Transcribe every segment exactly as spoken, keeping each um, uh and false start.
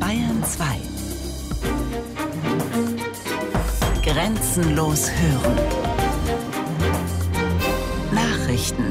Bayern zwei. Grenzenlos hören. Nachrichten.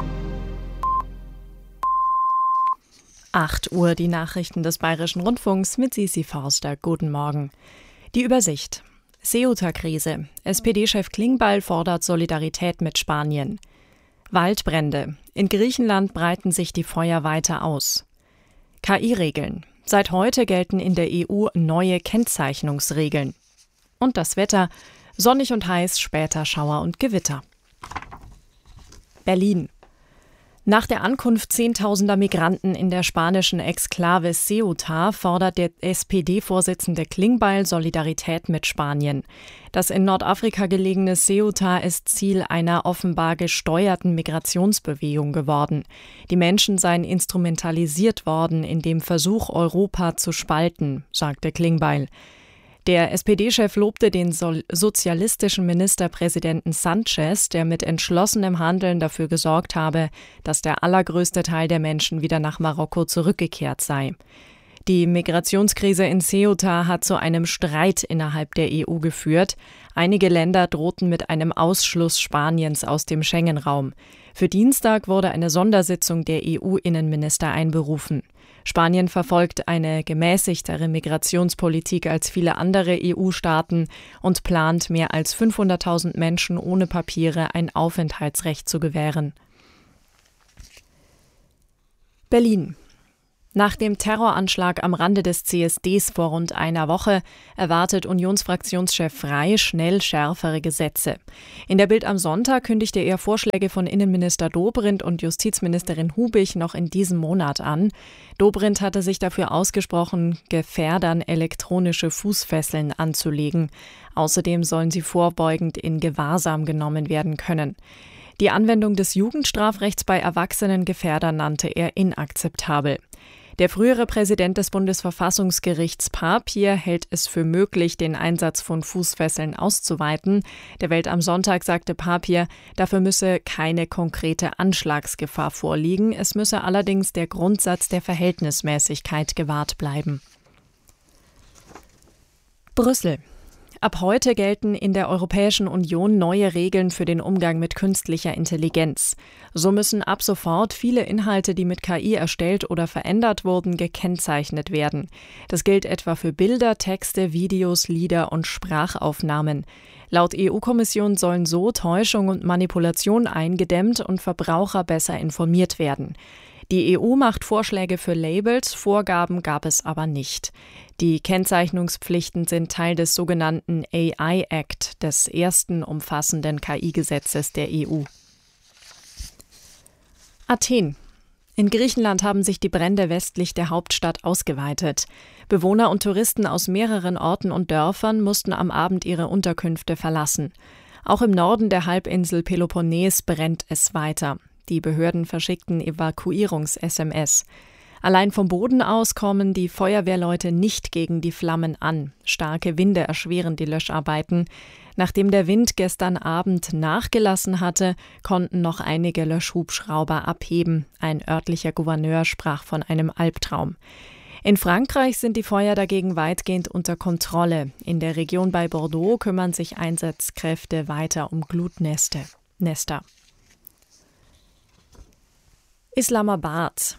acht Uhr, die Nachrichten des Bayerischen Rundfunks mit Sisi Forster. Guten Morgen. Die Übersicht. Ceuta-Krise. S P D-Chef Klingbeil fordert Solidarität mit Spanien. Waldbrände. In Griechenland breiten sich die Feuer weiter aus. K I-Regeln. Seit heute gelten in der E U neue Kennzeichnungsregeln. Und das Wetter. Sonnig und heiß, später Schauer und Gewitter. Berlin. Nach der Ankunft zehntausender Migranten in der spanischen Exklave Ceuta fordert der S P D-Vorsitzende Klingbeil Solidarität mit Spanien. Das in Nordafrika gelegene Ceuta ist Ziel einer offenbar gesteuerten Migrationsbewegung geworden. Die Menschen seien instrumentalisiert worden in dem Versuch, Europa zu spalten, sagte Klingbeil. Der S P D-Chef lobte den so- sozialistischen Ministerpräsidenten Sanchez, der mit entschlossenem Handeln dafür gesorgt habe, dass der allergrößte Teil der Menschen wieder nach Marokko zurückgekehrt sei. Die Migrationskrise in Ceuta hat zu einem Streit innerhalb der E U geführt. Einige Länder drohten mit einem Ausschluss Spaniens aus dem Schengen-Raum. Für Dienstag wurde eine Sondersitzung der E U-Innenminister einberufen. Spanien verfolgt eine gemäßigtere Migrationspolitik als viele andere E U-Staaten und plant, mehr als fünfhunderttausend Menschen ohne Papiere ein Aufenthaltsrecht zu gewähren. Berlin. Nach dem Terroranschlag am Rande des C S Ds vor rund einer Woche erwartet Unionsfraktionschef Frey schnell schärfere Gesetze. In der Bild am Sonntag kündigte er Vorschläge von Innenminister Dobrindt und Justizministerin Hubig noch in diesem Monat an. Dobrindt hatte sich dafür ausgesprochen, Gefährdern elektronische Fußfesseln anzulegen. Außerdem sollen sie vorbeugend in Gewahrsam genommen werden können. Die Anwendung des Jugendstrafrechts bei erwachsenen Gefährdern nannte er inakzeptabel. Der frühere Präsident des Bundesverfassungsgerichts Papier hält es für möglich, den Einsatz von Fußfesseln auszuweiten. Der Welt am Sonntag sagte Papier, dafür müsse keine konkrete Anschlagsgefahr vorliegen. Es müsse allerdings der Grundsatz der Verhältnismäßigkeit gewahrt bleiben. Brüssel. Ab heute gelten in der Europäischen Union neue Regeln für den Umgang mit künstlicher Intelligenz. So müssen ab sofort viele Inhalte, die mit K I erstellt oder verändert wurden, gekennzeichnet werden. Das gilt etwa für Bilder, Texte, Videos, Lieder und Sprachaufnahmen. Laut E U-Kommission sollen so Täuschung und Manipulation eingedämmt und Verbraucher besser informiert werden. Die E U macht Vorschläge für Labels, Vorgaben gab es aber nicht. Die Kennzeichnungspflichten sind Teil des sogenannten A I-Act, des ersten umfassenden K I-Gesetzes der E U. Athen. In Griechenland haben sich die Brände westlich der Hauptstadt ausgeweitet. Bewohner und Touristen aus mehreren Orten und Dörfern mussten am Abend ihre Unterkünfte verlassen. Auch im Norden der Halbinsel Peloponnes brennt es weiter. Die Behörden verschickten Evakuierungs-S M S. Allein vom Boden aus kommen die Feuerwehrleute nicht gegen die Flammen an. Starke Winde erschweren die Löscharbeiten. Nachdem der Wind gestern Abend nachgelassen hatte, konnten noch einige Löschhubschrauber abheben. Ein örtlicher Gouverneur sprach von einem Albtraum. In Frankreich sind die Feuer dagegen weitgehend unter Kontrolle. In der Region bei Bordeaux kümmern sich Einsatzkräfte weiter um Glutnester. Nester. Islamabad.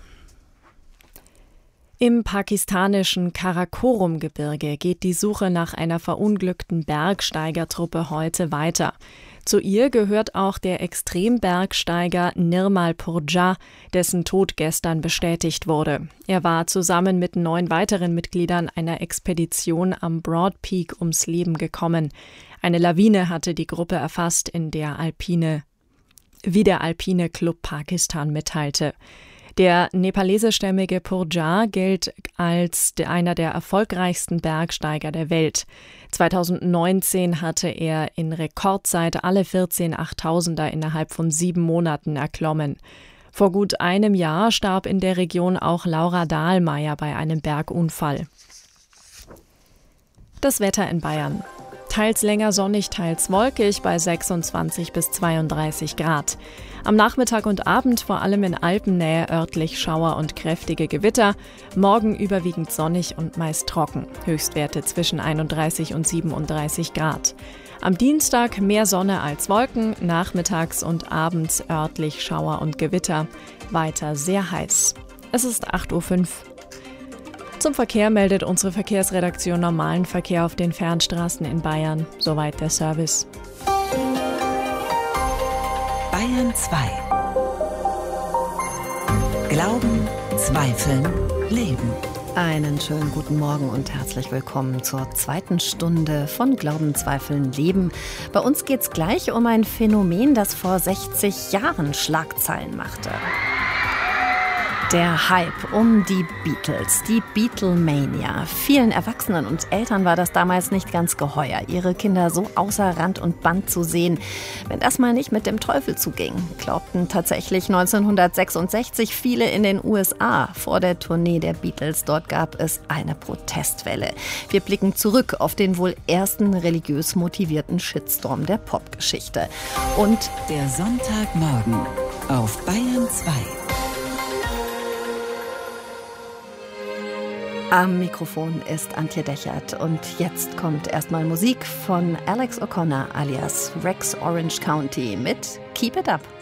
Im pakistanischen Karakorum-Gebirge geht die Suche nach einer verunglückten Bergsteigertruppe heute weiter. Zu ihr gehört auch der Extrembergsteiger Nirmal Purja, dessen Tod gestern bestätigt wurde. Er war zusammen mit neun weiteren Mitgliedern einer Expedition am Broad Peak ums Leben gekommen. Eine Lawine hatte die Gruppe erfasst, in der Alpine wie der Alpine Club Pakistan mitteilte. Der nepalesischstämmige Purja gilt als einer der erfolgreichsten Bergsteiger der Welt. zweitausendneunzehn hatte er in Rekordzeit alle vierzehn Achttausender innerhalb von sieben Monaten erklommen. Vor gut einem Jahr starb in der Region auch Laura Dahlmeier bei einem Bergunfall. Das Wetter in Bayern. teils länger sonnig, teils wolkig bei sechsundzwanzig bis zweiunddreißig Grad. Am Nachmittag und Abend vor allem in Alpennähe örtlich Schauer und kräftige Gewitter. Morgen überwiegend sonnig und meist trocken. Höchstwerte zwischen einunddreißig und siebenunddreißig Grad. Am Dienstag mehr Sonne als Wolken, nachmittags und abends örtlich Schauer und Gewitter. Weiter sehr heiß. Es ist acht Uhr fünf. Zum Verkehr meldet unsere Verkehrsredaktion normalen Verkehr auf den Fernstraßen in Bayern. Soweit der Service. Bayern zwei. Glauben, Zweifeln, Leben. Einen schönen guten Morgen und herzlich willkommen zur zweiten Stunde von Glauben, Zweifeln, Leben. Bei uns geht's gleich um ein Phänomen, das vor sechzig Jahren Schlagzeilen machte. Der Hype um die Beatles, die Beatlemania. Vielen Erwachsenen und Eltern war das damals nicht ganz geheuer, ihre Kinder so außer Rand und Band zu sehen. Wenn das mal nicht mit dem Teufel zuging, glaubten tatsächlich neunzehnhundertsechsundsechzig viele in den U S A vor der Tournee der Beatles. Dort gab es eine Protestwelle. Wir blicken zurück auf den wohl ersten religiös motivierten Shitstorm der Popgeschichte. Und der Sonntagmorgen auf Bayern zwei. Am Mikrofon ist Antje Dechert und jetzt kommt erstmal Musik von Alex O'Connor alias Rex Orange County mit Keep It Up.